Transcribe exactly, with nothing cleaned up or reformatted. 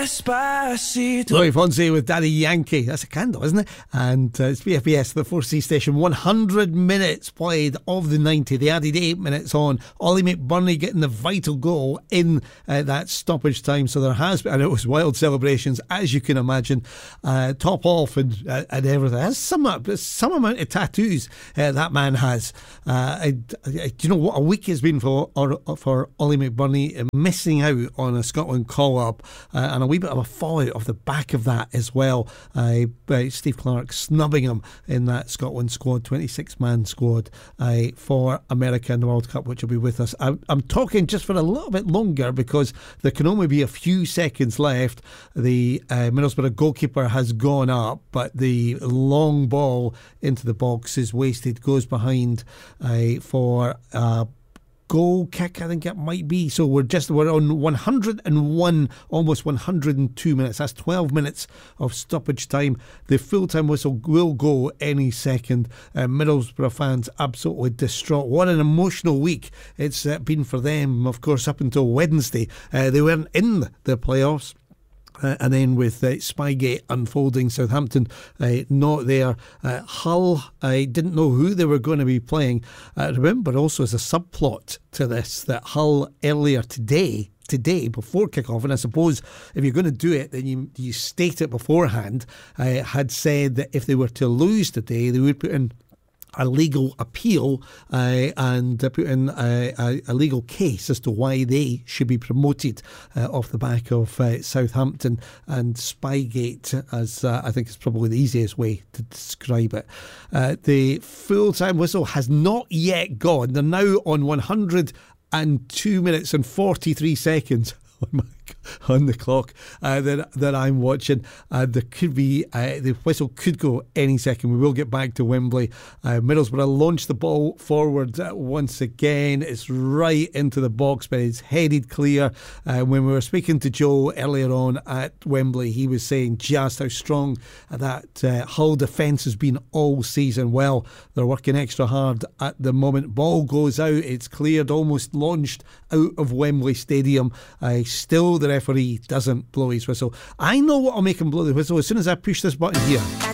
Despacito. Louis Fonsi with Daddy Yankee. That's a candle, isn't it? And uh, it's B F B S, the four C station. one hundred minutes played of the ninety. They added eight minutes on. Ollie McBurney getting the vital goal in uh, that stoppage time. So there has been, and it was wild celebrations, as you can imagine. Uh, top off and, uh, and everything. Has some, some amount of tattoos uh, that man has. Uh, I, I, do you know what a week has been for, or, for Ollie McBurney, uh, missing out on a Scotland call-up uh, and a wee bit of a fallout off the back of that as well. Uh, uh, Steve Clarke snubbing him in that Scotland squad, twenty-six man squad uh, for America in the World Cup, which will be with us. I'm, I'm talking just for a little bit longer because there can only be a few seconds left. The uh, Middlesbrough goalkeeper has gone up, but the long ball into the box is wasted, goes behind uh, for uh, goal kick, I think it might be. So we're just we're on one hundred and one, almost one hundred and two minutes. That's twelve minutes of stoppage time. The full time whistle will go any second. uh, Middlesbrough fans absolutely distraught. What an emotional week it's uh, been for them. Of course, up until Wednesday uh, they weren't in the playoffs. Uh, and then with uh, Spygate unfolding, Southampton uh, not there. Uh, Hull, I uh, didn't know who they were going to be playing. Uh, remember also as a subplot to this that Hull earlier today today before kick-off, and I suppose if you're going to do it then you, you state it beforehand, uh, had said that if they were to lose today they would put in a legal appeal uh, and uh, put in a, a, a legal case as to why they should be promoted uh, off the back of uh, Southampton and Spygate, as uh, I think is probably the easiest way to describe it. Uh, the full-time whistle has not yet gone. They're now on one hundred and two minutes and forty-three seconds on my on the clock uh, that that I'm watching. Uh, there could be uh, the whistle could go any second. We will get back to Wembley. uh, Middlesbrough launched the ball forward uh, once again. It's right into the box, but it's headed clear. Uh, when we were speaking to Joe earlier on at Wembley, he was saying just how strong that uh, Hull defence has been all season. Well, they're working extra hard at the moment. Ball goes out, it's cleared, almost launched out of Wembley Stadium. Uh, still the referee doesn't blow his whistle. I know what will make him blow the whistle as soon as I push this button here.